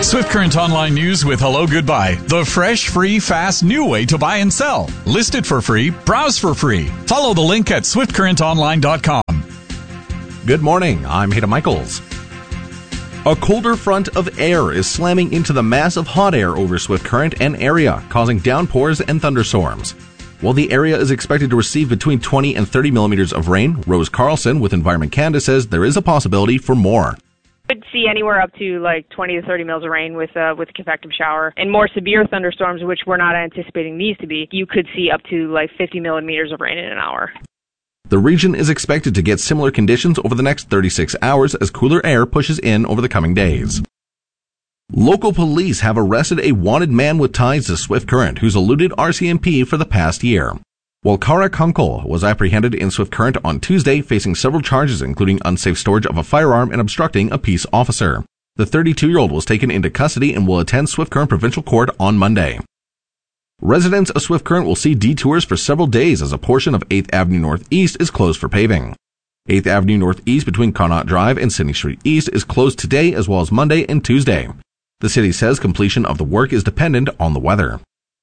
Swift Current Online News with Hello Goodbye. The fresh, free, fast, new way to buy and sell. List it for free. Browse for free. Follow the link at swiftcurrentonline.com. Good morning. I'm Hayden Michaels. A colder front of air is slamming into the mass of hot air over Swift Current and area, causing downpours and thunderstorms. While the area is expected to receive between 20 and 30 millimeters of rain, Rose Carlson with Environment Canada says there is a possibility for more. Could see anywhere up to like 20 to 30 mils of rain with a convective shower. And more severe thunderstorms, which we're not anticipating these to be, you could see up to like 50 millimeters of rain in an hour. The region is expected to get similar conditions over the next 36 hours as cooler air pushes in over the coming days. Local police have arrested a wanted man with ties to Swift Current who's eluded RCMP for the past year. Walkara Kunkel was apprehended in Swift Current on Tuesday, facing several charges including unsafe storage of a firearm and obstructing a peace officer. The 32-year-old was taken into custody and will attend Swift Current Provincial Court on Monday. Residents of Swift Current will see detours for several days as a portion of 8th Avenue Northeast is closed for paving. 8th Avenue Northeast between Connaught Drive and Sydney Street East is closed today as well as Monday and Tuesday. The city says completion of the work is dependent on the weather.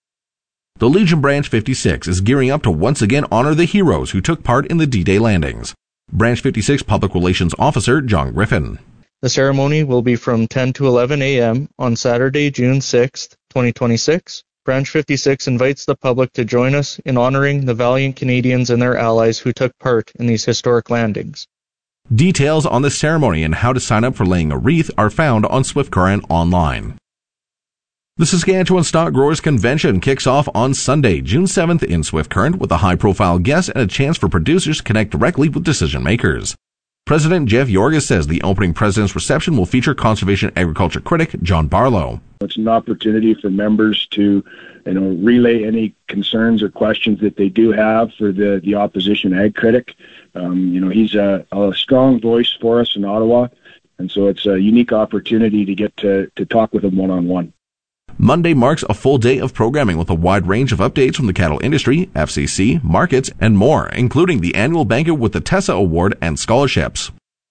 The Legion Branch 56 is gearing up to once again honor the heroes who took part in the D-Day landings. Branch 56 Public Relations Officer John Griffin. The ceremony will be from 10 to 11 a.m. on Saturday, June 6, 2026. Branch 56 invites the public to join us in honoring the valiant Canadians and their allies who took part in these historic landings. Details on the ceremony and how to sign up for laying a wreath are found on Swift Current online. The Saskatchewan Stock Growers Convention kicks off on Sunday, June 7th in Swift Current with a high-profile guest and a chance for producers to connect directly with decision makers. President Jeff Yorgas says the opening president's reception will feature conservation agriculture critic John Barlow. It's an opportunity for members to, relay any concerns or questions that they do have for the opposition ag critic. He's a strong voice for us in Ottawa, and so it's a unique opportunity to get to talk with him one-on-one. Monday marks a full day of programming with a wide range of updates from the cattle industry, FCC, markets, and more, including the annual banquet with the Tessa Award and scholarships.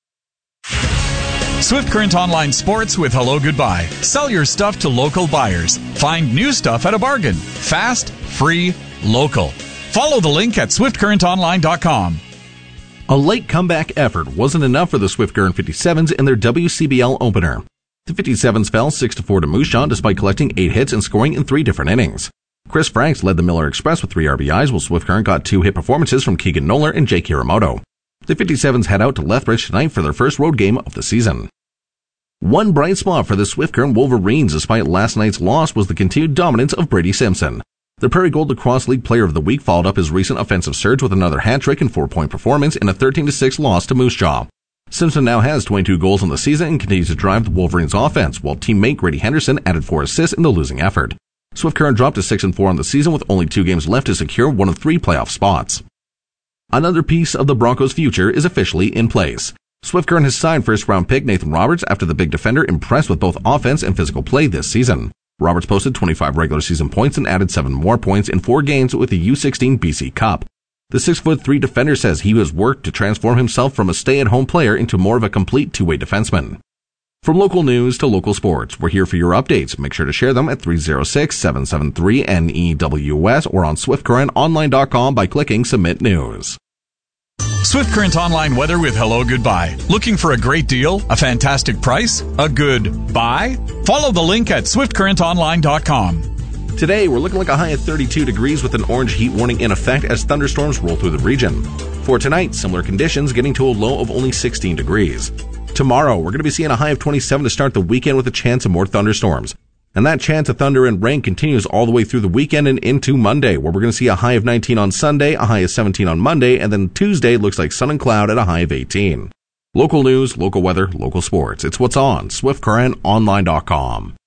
Swift Current Online Sports with Hello Goodbye. Sell your stuff to local buyers. Find new stuff at a bargain. Fast, free, local. Follow the link at swiftcurrentonline.com. A late comeback effort wasn't enough for the Swift Current 57s in their WCBL opener. The 57s fell 6-4 to Moose Jaw despite collecting 8 hits and scoring in 3 different innings. Chris Franks led the Miller Express with 3 RBIs, while Swift Current got 2 hit performances from Keegan Noller and Jake Hiramoto. The 57s head out to Lethbridge tonight for their first road game of the season. One bright spot for the Swift Current Wolverines despite last night's loss was the continued dominance of Brady Simpson. The Prairie Gold Lacrosse League Player of the Week followed up his recent offensive surge with another hat-trick and 4-point performance in a 13-6 loss to Moose Jaw. Simpson now has 22 goals in the season and continues to drive the Wolverines' offense, while teammate Grady Henderson added 4 assists in the losing effort. Swift Current dropped to 6-4 on the season with only 2 games left to secure one of 3 playoff spots. Another piece of the Broncos' future is officially in place. Swift Current has signed first-round pick Nathan Roberts after the big defender impressed with both offense and physical play this season. Roberts posted 25 regular season points and added 7 more points in 4 games with the U16 BC Cup. The 6'3" defender says he has worked to transform himself from a stay-at-home player into more of a complete two-way defenseman. From local news to local sports, we're here for your updates. Make sure to share them at 306-773-NEWS or on SwiftCurrentOnline.com by clicking Submit News. Swift Current Online weather with Hello Goodbye. Looking for a great deal? A fantastic price? A good buy? Follow the link at SwiftCurrentOnline.com. Today, we're looking like a high of 32 degrees with an orange heat warning in effect as thunderstorms roll through the region. For tonight, similar conditions getting to a low of only 16 degrees. Tomorrow, we're going to be seeing a high of 27 to start the weekend with a chance of more thunderstorms. And that chance of thunder and rain continues all the way through the weekend and into Monday, where we're going to see a high of 19 on Sunday, a high of 17 on Monday, and then Tuesday looks like sun and cloud at a high of 18. Local news, local weather, local sports. It's what's on SwiftCurrentOnline.com.